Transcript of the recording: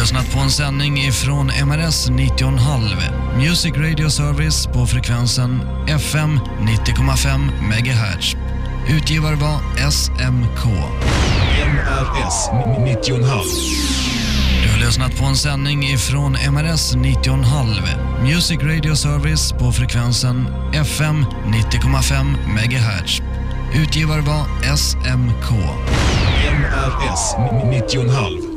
lyssnat på en sändning ifrån MRS 90,5 Music Radio Service på frekvensen FM 90,5 MHz. Utgivare var SMK. MRS 90,5. Du har lyssnat på en sändning ifrån MRS 90,5 Music Radio Service på frekvensen FM 90,5 MHz. Utgivare var SMK. MRS 90,5.